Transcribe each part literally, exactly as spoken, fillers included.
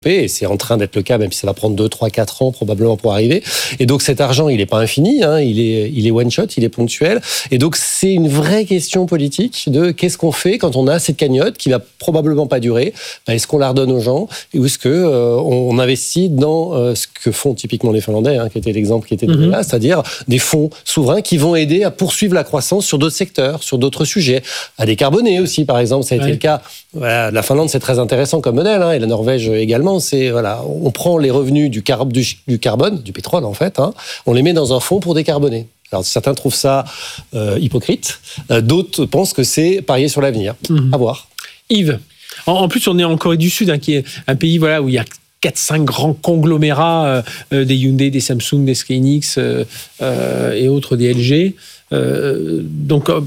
et c'est en train d'être le cas, même si ça va prendre deux, trois, quatre ans probablement pour arriver. Et donc cet argent, il n'est pas infini, hein, il est, il est one shot, il est ponctuel. Et donc c'est une vraie question politique de qu'est-ce qu'on fait quand on a cette cagnotte qui va probablement pas durer. Ben, est-ce qu'on la redonne aux gens ou est-ce que euh, on investit dans euh, ce que font typiquement les Finlandais, hein, qui était l'exemple qui était donné mm-hmm. là, c'est-à-dire des fonds souverains qui vont aider à poursuivre la croissance sur d'autres secteurs, sur d'autres sujets, à décarboner aussi, par exemple, ça a été ouais. le cas. Voilà, la Finlande, c'est très intéressant comme modèle, hein, et la Norvège également. C'est voilà, on prend les revenus du, car- du, du carbone, du pétrole en fait, hein, on les met dans un fonds pour décarboner. Alors certains trouvent ça euh, hypocrite, euh, d'autres pensent que c'est parier sur l'avenir. Mmh. À voir. Yves, en, en plus on est en Corée du Sud, hein, qui est un pays voilà où il y a quatre cinq grands conglomérats, euh, euh, des Hyundai, des Samsung, des Skyhynix euh, euh, et autres, des L G. Euh, donc euh,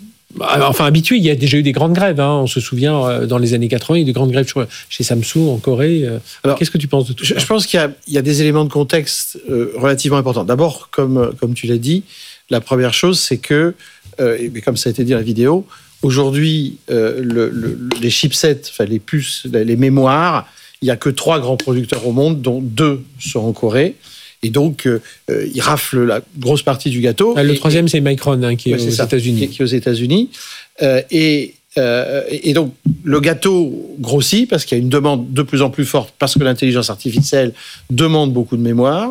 Enfin, habitué, il y a déjà eu des grandes grèves. Hein. On se souvient, dans les années quatre-vingts, il y a eu des grandes grèves chez Samsung, en Corée. Alors, qu'est-ce que tu penses de tout ça ? Je pense qu'il y a, il y a des éléments de contexte euh, relativement importants. D'abord, comme, comme tu l'as dit, la première chose, c'est que, euh, et comme ça a été dit dans la vidéo, aujourd'hui, euh, le, le, les chipsets, enfin les puces, les mémoires, il n'y a que trois grands producteurs au monde, dont deux sont en Corée. Et donc, euh, ils raflent la grosse partie du gâteau. Ah, le et, troisième, et, c'est Micron, hein, qui est ouais, aux ça, États-Unis. Qui, qui est aux États-Unis. Euh, et, euh, et donc, le gâteau grossit parce qu'il y a une demande de plus en plus forte, parce que l'intelligence artificielle demande beaucoup de mémoire,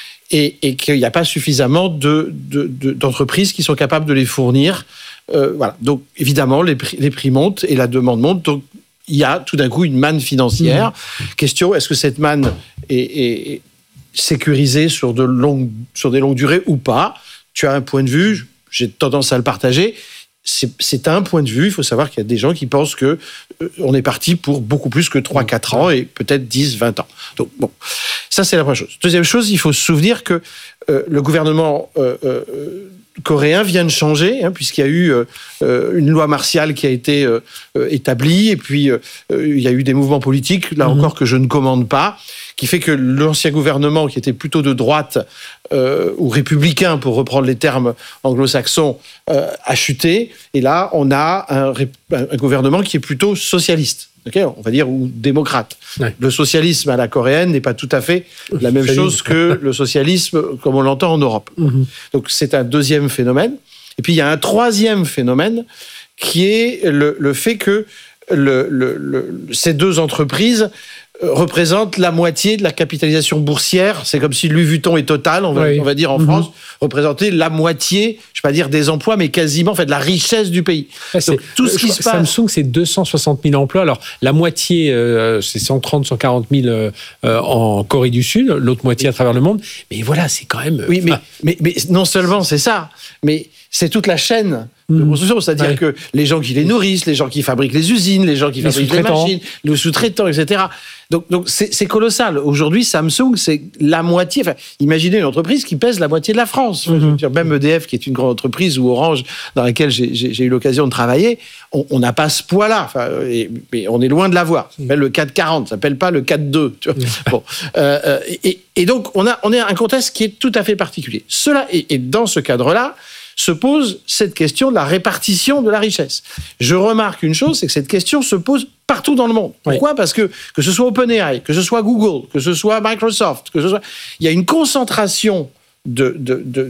et, et qu'il n'y a pas suffisamment de, de, de, d'entreprises qui sont capables de les fournir. Euh, voilà. Donc, évidemment, les prix, les prix montent et la demande monte. Donc, il y a tout d'un coup une manne financière. Mmh. Question, est-ce que cette manne est... est, est sécurisé sur, de longues, sur des longues durées ou pas. Tu as un point de vue, j'ai tendance à le partager. C'est, c'est un point de vue. Il faut savoir qu'il y a des gens qui pensent qu'on euh, est parti pour beaucoup plus que trois à quatre ans et peut-être dix, vingt ans. Donc, bon, ça, c'est la première chose. Deuxième chose, il faut se souvenir que euh, le gouvernement euh, euh, coréen vient de changer, hein, puisqu'il y a eu euh, une loi martiale qui a été euh, établie, et puis euh, il y a eu des mouvements politiques, là mmh. encore, que je ne commande pas, qui fait que l'ancien gouvernement, qui était plutôt de droite euh, ou républicain, pour reprendre les termes anglo-saxons, euh, a chuté. Et là, on a un, un gouvernement qui est plutôt socialiste, okay, on va dire, ou démocrate. Ouais. Le socialisme à la coréenne n'est pas tout à fait la même chose que le socialisme comme on l'entend en Europe. Mm-hmm. Donc c'est un deuxième phénomène. Et puis il y a un troisième phénomène qui est le, le fait que le, le, le, ces deux entreprises représente la moitié de la capitalisation boursière. C'est comme si Louis Vuitton et Total, on va, oui. on va dire en mmh. France, représentaient la moitié, je ne vais pas dire des emplois, mais quasiment en fait, de la richesse du pays. Ouais, donc, tout ce qui se passe... Samsung, c'est deux cent soixante mille emplois. Alors, la moitié, euh, c'est cent trente, cent quarante mille euh, en Corée du Sud, l'autre moitié à travers le monde. Mais voilà, c'est quand même... Oui, mais, ah. mais, mais non seulement c'est ça, mais c'est toute la chaîne de construction, c'est-à-dire ouais. que les gens qui les nourrissent, les gens qui fabriquent les usines, les gens qui les fabriquent les machines, les sous-traitants, et cetera. Donc, donc c'est, c'est colossal. Aujourd'hui, Samsung, c'est la moitié. Enfin, imaginez une entreprise qui pèse la moitié de la France. Mm-hmm. Je veux dire, même E D F, qui est une grande entreprise, ou Orange, dans laquelle j'ai, j'ai, j'ai eu l'occasion de travailler, on n'a pas ce poids-là. Enfin, et, mais on est loin de l'avoir. Ça s'appelle le quatre quarante, ça s'appelle pas le quatre deux. Tu vois. Mm-hmm. Bon, euh, et, et donc, on a, on a un contexte qui est tout à fait particulier. Cela, et, et dans ce cadre-là, se pose cette question de la répartition de la richesse. Je remarque une chose, c'est que cette question se pose partout dans le monde. Pourquoi ? Oui. Parce que que ce soit OpenAI, que ce soit Google, que ce soit Microsoft, que ce soit... il y a une concentration de, de, de,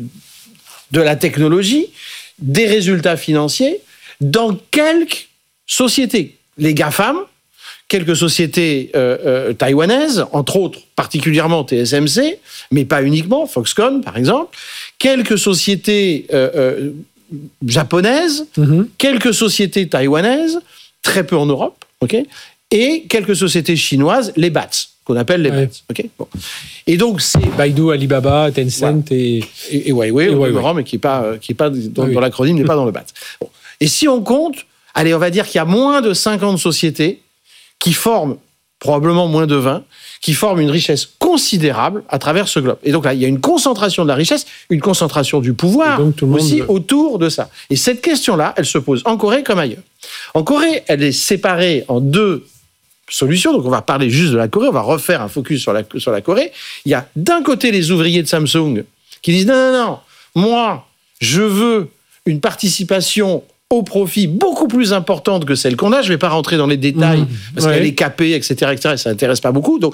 de la technologie, des résultats financiers, dans quelques sociétés. Les GAFAM, quelques sociétés euh, euh, taïwanaises, entre autres, particulièrement T S M C, mais pas uniquement, Foxconn par exemple, quelques sociétés euh, euh, japonaises, mm-hmm. quelques sociétés taïwanaises, très peu en Europe, okay, et quelques sociétés chinoises, les B A T S, qu'on appelle les ouais. B A T S. Okay, bon. Et donc c'est Baidu, Alibaba, Tencent ouais. et et, et Huawei, et Huawei. Mais qui est pas qui est pas dans, oui. dans l'acronyme, n'est pas dans le B A T S. Bon. Et si on compte, allez, on va dire qu'il y a moins de cinquante sociétés qui forment, probablement moins de vingt, qui forment une richesse considérable à travers ce globe. Et donc là, il y a une concentration de la richesse, une concentration du pouvoir aussi monde... autour de ça. Et cette question-là, elle se pose en Corée comme ailleurs. En Corée, elle est séparée en deux solutions. Donc on va parler juste de la Corée, on va refaire un focus sur la, sur la Corée. Il y a d'un côté les ouvriers de Samsung qui disent « Non, non, non, moi, je veux une participation au profit beaucoup plus importante que celle qu'on a. Je ne vais pas rentrer dans les détails, mmh, parce ouais. qu'elle est capée, et cetera, et cetera, et ça n'intéresse pas beaucoup. Donc,